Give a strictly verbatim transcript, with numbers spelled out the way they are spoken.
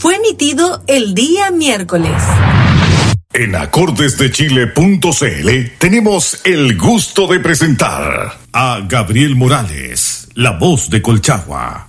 fue emitido el día miércoles. En acordes de chile punto c l tenemos el gusto de presentar a Gabriel Morales, la voz de Colchagua.